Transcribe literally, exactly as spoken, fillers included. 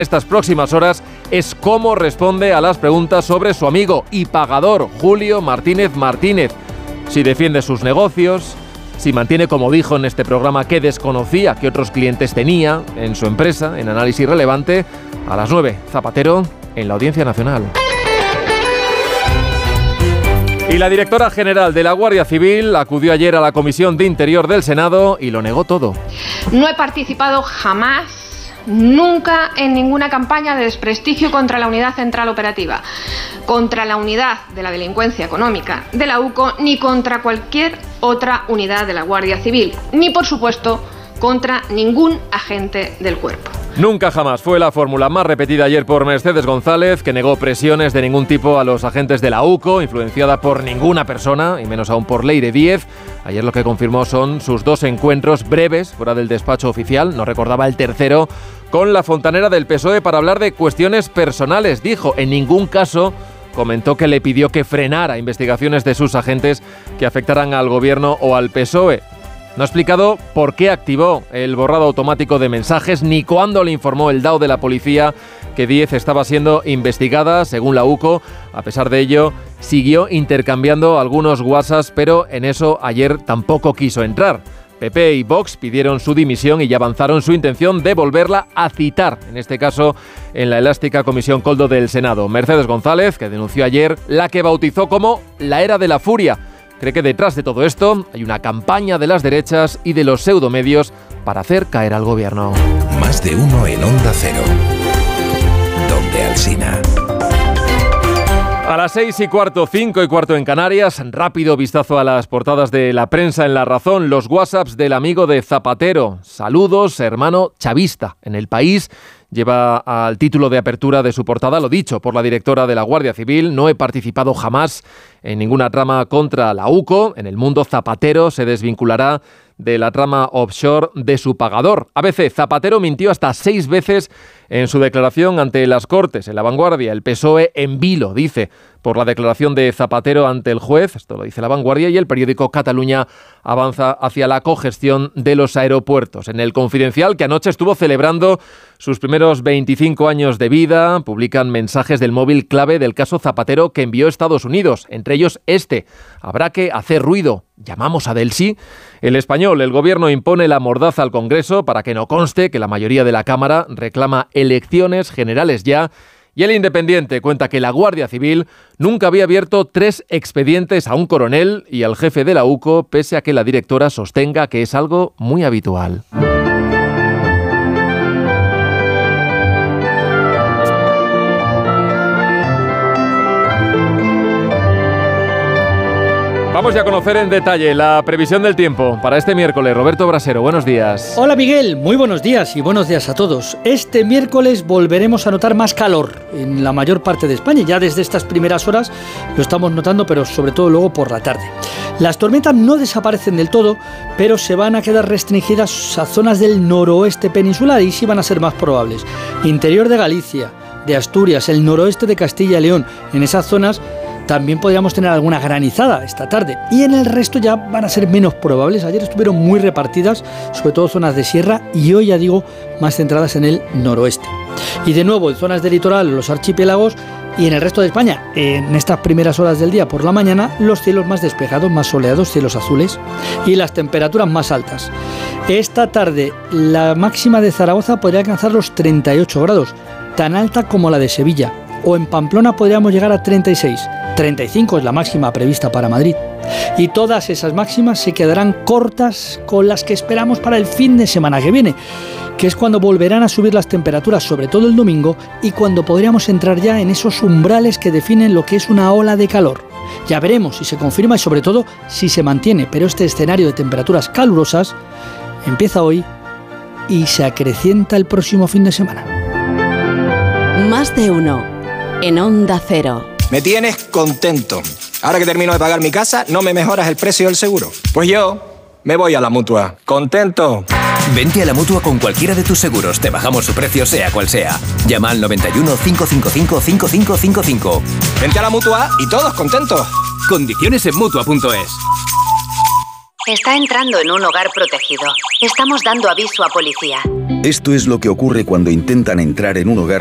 estas próximas horas es cómo responde a las preguntas sobre su amigo y pagador Julio Martínez Martínez. Si defiende sus negocios, si mantiene, como dijo en este programa, que desconocía que otros clientes tenía en su empresa, en Análisis Relevante, a las nueve, Zapatero en la Audiencia Nacional. Y la directora general de la Guardia Civil acudió ayer a la Comisión de Interior del Senado y lo negó todo. No he participado jamás, nunca, en ninguna campaña de desprestigio contra la Unidad Central Operativa, contra la Unidad de la Delincuencia Económica de la U C O, ni contra cualquier otra unidad de la Guardia Civil, ni, por supuesto, contra ningún agente del cuerpo. Nunca jamás fue la fórmula más repetida ayer por Mercedes González, que negó presiones de ningún tipo a los agentes de la U C O, influenciada por ninguna persona, y menos aún por Leire Díez. Ayer lo que confirmó son sus dos encuentros breves fuera del despacho oficial, no recordaba el tercero, con la fontanera del P S O E para hablar de cuestiones personales. Dijo, en ningún caso comentó que le pidió que frenara investigaciones de sus agentes que afectaran al gobierno o al P S O E. No ha explicado por qué activó el borrado automático de mensajes ni cuándo le informó el D A O de la policía que Díez estaba siendo investigada, según la U C O. A pesar de ello, siguió intercambiando algunos WhatsApps, pero en eso ayer tampoco quiso entrar. P P y Vox pidieron su dimisión y ya avanzaron su intención de volverla a citar, en este caso en la elástica Comisión Koldo del Senado. Mercedes González, que denunció ayer la que bautizó como la era de la furia, cree que detrás de todo esto hay una campaña de las derechas y de los pseudomedios para hacer caer al gobierno. Más de uno en Onda Cero. Donde Alsina. A las seis y cuarto, cinco y cuarto en Canarias, rápido vistazo a las portadas de la prensa en La Razón, los WhatsApps del amigo de Zapatero. Saludos, hermano chavista. En El País lleva al título de apertura de su portada lo dicho por la directora de la Guardia Civil: no he participado jamás en ninguna trama contra la U C O. En El Mundo, Zapatero se desvinculará de la trama offshore de su pagador. A B C, Zapatero mintió hasta seis veces en su declaración ante las Cortes. En La Vanguardia, el P S O E en vilo, dice, por la declaración de Zapatero ante el juez. Esto lo dice La Vanguardia, y el periódico Cataluña avanza hacia la cogestión de los aeropuertos. En El Confidencial, que anoche estuvo celebrando sus primeros veinticinco años de vida, publican mensajes del móvil clave del caso Zapatero que envió Estados Unidos, entre ellos este: habrá que hacer ruido, llamamos a Del Sí. El Español, el gobierno impone la mordaza al Congreso para que no conste que la mayoría de la Cámara reclama elecciones generales ya. Y El Independiente cuenta que la Guardia Civil nunca había abierto tres expedientes a un coronel y al jefe de la U C O, pese a que la directora sostenga que es algo muy habitual. Vamos ya a conocer en detalle la previsión del tiempo para este miércoles. Roberto Brasero, buenos días. Hola Miguel, muy buenos días y buenos días a todos. Este miércoles volveremos a notar más calor en la mayor parte de España. Ya desde estas primeras horas lo estamos notando, pero sobre todo luego por la tarde. Las tormentas no desaparecen del todo, pero se van a quedar restringidas a zonas del noroeste peninsular y sí van a ser más probables. Interior de Galicia, de Asturias, el noroeste de Castilla y León, en esas zonas también podríamos tener alguna granizada esta tarde, y en el resto ya van a ser menos probables. Ayer estuvieron muy repartidas, sobre todo zonas de sierra, y hoy ya digo más centradas en el noroeste. Y de nuevo en zonas del litoral, los archipiélagos, y en el resto de España, en estas primeras horas del día por la mañana, los cielos más despejados, más soleados, cielos azules, y las temperaturas más altas. Esta tarde la máxima de Zaragoza podría alcanzar los treinta y ocho grados, tan alta como la de Sevilla, o en Pamplona podríamos llegar a treinta y seis. treinta y cinco es la máxima prevista para Madrid. Y todas esas máximas se quedarán cortas con las que esperamos para el fin de semana que viene, que es cuando volverán a subir las temperaturas, sobre todo el domingo, y cuando podríamos entrar ya en esos umbrales que definen lo que es una ola de calor. Ya veremos si se confirma y sobre todo si se mantiene, pero este escenario de temperaturas calurosas empieza hoy y se acrecienta el próximo fin de semana. Más de uno en Onda Cero. Me tienes contento. Ahora que termino de pagar mi casa, ¿no me mejoras el precio del seguro? Pues yo me voy a la Mutua. ¡Contento! Vente a la Mutua con cualquiera de tus seguros. Te bajamos su precio, sea cual sea. Llama al noventa y uno, cinco cinco cinco, cinco cinco cinco cinco. Vente a la Mutua y todos contentos. Condiciones en Mutua punto es. Está entrando en un hogar protegido. Estamos dando aviso a policía. Esto es lo que ocurre cuando intentan entrar en un hogar